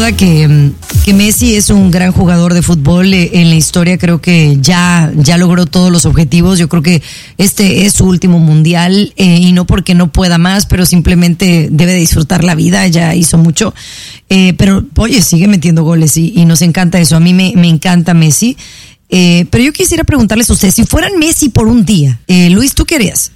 duda que Messi es un gran jugador de fútbol en la historia. Creo que ya logró todos los objetivos. Yo creo que este es su último mundial, y no porque no pueda más, pero simplemente debe de disfrutar la vida. Ya hizo mucho, pero oye, sigue metiendo goles y nos encanta eso. A mí me encanta Messi, pero yo quisiera preguntarles a ustedes, si fueran Messi por un día, Luis, ¿tú qué harías?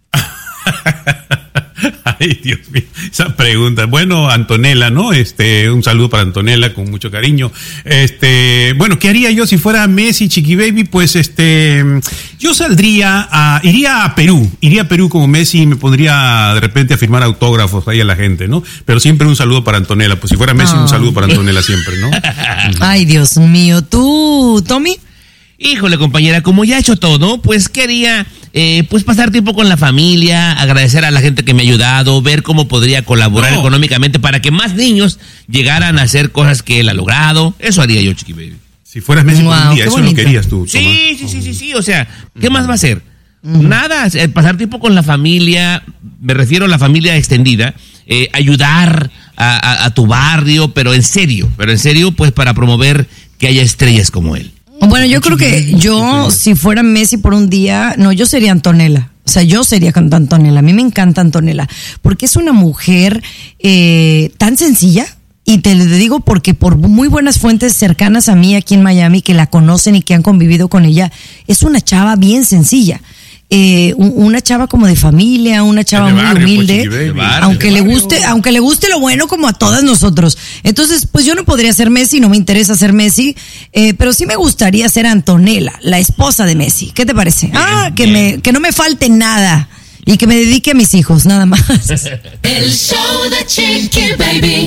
Ay, Dios mío, esa pregunta. Bueno, Antonella, ¿no? Un saludo para Antonella con mucho cariño. Bueno, ¿qué haría yo si fuera Messi, Chiqui Baby? Pues yo iría a Perú como Messi, y me pondría de repente a firmar autógrafos ahí a la gente, ¿no? Pero siempre un saludo para Antonella. Pues si fuera Messi, un saludo para Antonella siempre, ¿no? Ay, Dios mío. ¿Tú, Tommy? Híjole, compañera, como ya he hecho todo, pues quería pues pasar tiempo con la familia, agradecer a la gente que me ha ayudado, ver cómo podría colaborar económicamente para que más niños llegaran a hacer cosas que él ha logrado. Eso haría yo, Chiqui Baby. Si fueras Messi por un día, eso lo querías tú, Tomás. Sí, o sea, ¿qué más va a hacer? Nada, pasar tiempo con la familia, me refiero a la familia extendida, ayudar a tu barrio, pero en serio, pues para promover que haya estrellas como él. Bueno, yo creo que si fuera Messi por un día, yo sería Antonella. O sea, yo sería con Antonella. A mí me encanta Antonella, porque es una mujer tan sencilla. Y te lo digo porque por muy buenas fuentes cercanas a mí aquí en Miami, que la conocen y que han convivido con ella, es una chava bien sencilla. Una chava como de familia, una chava muy humilde, aunque le guste lo bueno, como a todas nosotros. Entonces, pues yo no podría ser Messi, no me interesa ser Messi, pero sí me gustaría ser Antonella, la esposa de Messi. ¿Qué te parece? Que no me falte nada y que me dedique a mis hijos, nada más. El show de Chiqui Baby.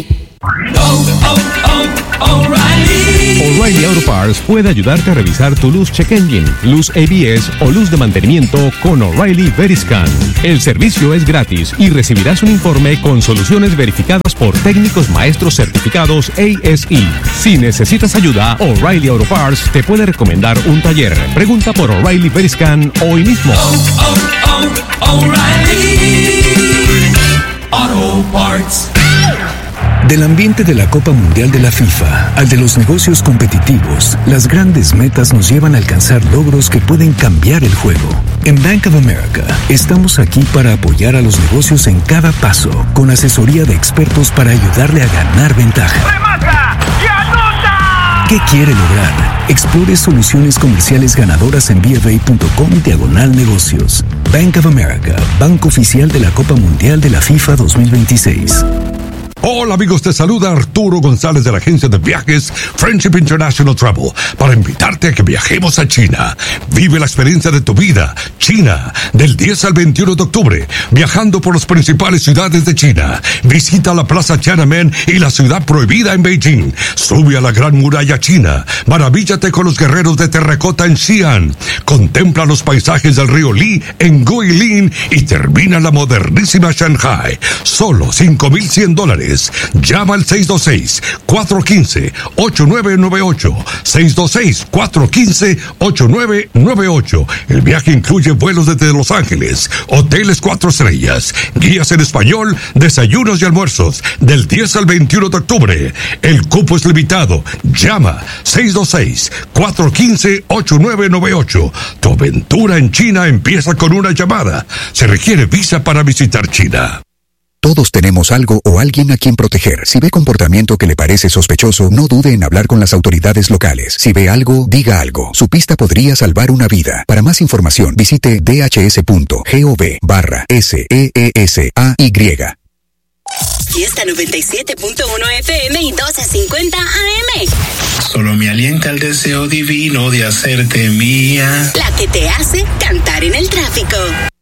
O'Reilly Auto Parts puede ayudarte a revisar tu luz check engine, luz ABS o luz de mantenimiento con O'Reilly Veriscan. El servicio es gratis y recibirás un informe con soluciones verificadas por técnicos maestros certificados ASE. Si necesitas ayuda, O'Reilly Auto Parts te puede recomendar un taller. Pregunta por O'Reilly Veriscan hoy mismo. O'Reilly Auto Parts. Del ambiente de la Copa Mundial de la FIFA al de los negocios competitivos, las grandes metas nos llevan a alcanzar logros que pueden cambiar el juego. En Bank of America, estamos aquí para apoyar a los negocios en cada paso, con asesoría de expertos para ayudarle a ganar ventaja. ¡Remata y anota! ¿Qué quiere lograr? Explore soluciones comerciales ganadoras en BofA.com/negocios. Bank of America, banco oficial de la Copa Mundial de la FIFA 2026. Hola amigos, te saluda Arturo González de la agencia de viajes Friendship International Travel para invitarte a que viajemos a China. Vive la experiencia de tu vida, China, del 10 al 21 de octubre, viajando por las principales ciudades de China. Visita la Plaza Tiananmen y la Ciudad Prohibida en Beijing. Sube a la Gran Muralla China. Maravíllate con los guerreros de terracota en Xi'an. Contempla los paisajes del río Li en Guilin y termina la modernísima Shanghai. Solo $5,100. Llama al 626-415-8998. 626-415-8998. El viaje incluye vuelos desde Los Ángeles, hoteles 4 estrellas, guías en español, desayunos y almuerzos, del 10 al 21 de octubre. El cupo es limitado. Llama 626-415-8998. Tu aventura en China empieza con una llamada. Se requiere visa para visitar China. Todos tenemos algo o alguien a quien proteger. Si ve comportamiento que le parece sospechoso, no dude en hablar con las autoridades locales. Si ve algo, diga algo. Su pista podría salvar una vida. Para más información, visite dhs.gov/SEESAY. Fiesta 97.1 FM y 1250 AM. Solo me alienta el deseo divino de hacerte mía. La que te hace cantar en el tráfico.